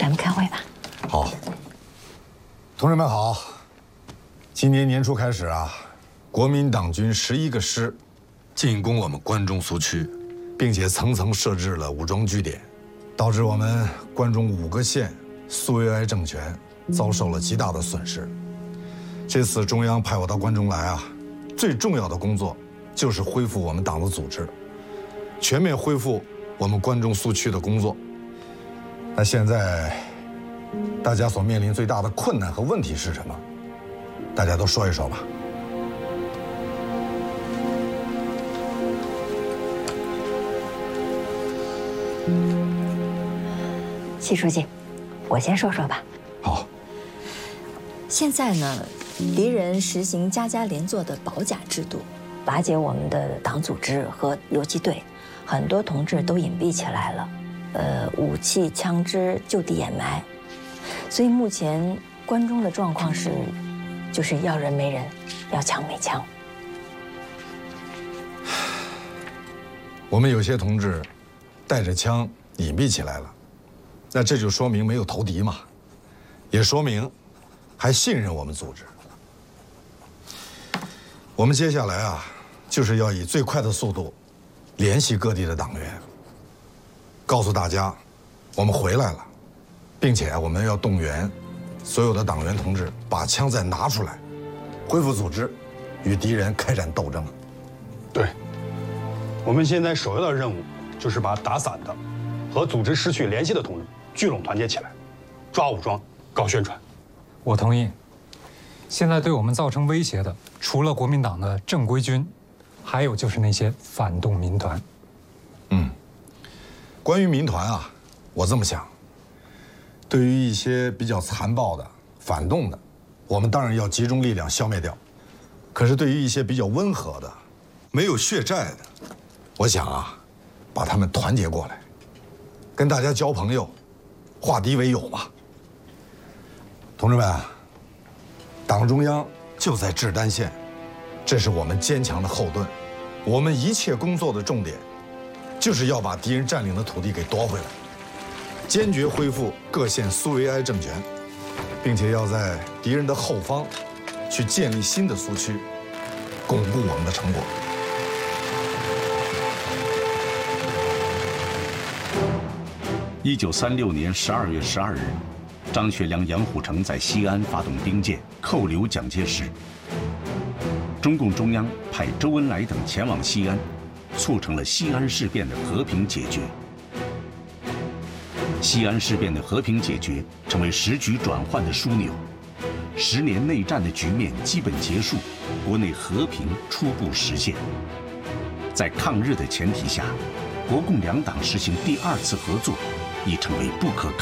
咱们开会吧。 好，同志们好。今年年初开始啊，国民党军11个师进攻我们关中苏区，并且层层设置了武装据点，导致我们关中5个县苏维埃政权遭受了极大的损失。这次中央派我到关中来啊，最重要的工作就是恢复我们党的组织，全面恢复我们关中苏区的工作。那现在大家所面临最大的困难和问题是什么？大家都说一说吧。 习书记，我先说说吧。 好。 现在呢，敌人实行家家连坐的保甲制度， 瓦解我们的党组织和游击队，很多同志都隐蔽起来了，武器、枪支就地掩埋，所以目前关中的状况是，就是要人没人，要枪没枪。 我们有些同志带着枪隐蔽起来了，那这就说明没有投敌嘛，也说明还信任我们组织。我们接下来啊，就是要以最快的速度联系各地的党员，告诉大家我们回来了，并且我们要动员所有的党员同志把枪再拿出来，恢复组织，与敌人开展斗争。 对，我们现在首要的任务就是把打散的和组织失去联系的同志聚拢团结起来，抓武装，搞宣传。 我同意。现在对我们造成威胁的，除了国民党的正规军，还有就是那些反动民团。 关于民团啊，我这么想，对于一些比较残暴的、反动的，我们当然要集中力量消灭掉。可是对于一些比较温和的、没有血债的，我想啊，把他们团结过来，跟大家交朋友，化敌为友嘛。同志们啊，党中央就在志丹县，这是我们坚强的后盾。我们一切工作的重点，就是要把敌人占领的土地给夺回来，坚决恢复各县苏维埃政权，并且要在敌人的后方去建立新的苏区，巩固我们的成果。 1936年12月12日，张学良、杨虎城在西安发动兵谏，扣留蒋介石。中共中央派周恩来等前往西安，促成了西安事变的和平解决。西安事变的和平解决，成为时局转换的枢纽。10年内战的局面基本结束，国内和平初步实现。在抗日的前提下，国共两党实行第2次合作，已成为不可